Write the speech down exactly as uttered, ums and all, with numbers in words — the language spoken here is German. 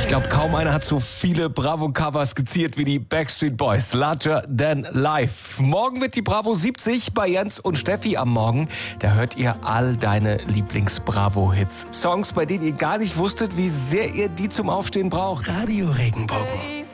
Ich glaube, kaum einer hat so viele Bravo-Covers skizziert wie die Backstreet Boys. Larger Than Life. Morgen wird die Bravo siebzig bei Jens und Steffi am Morgen. Da hört ihr all deine Lieblings-Bravo-Hits. Songs, bei denen ihr gar nicht wusstet, wie sehr ihr die zum Aufstehen braucht. Radio Regenbogen.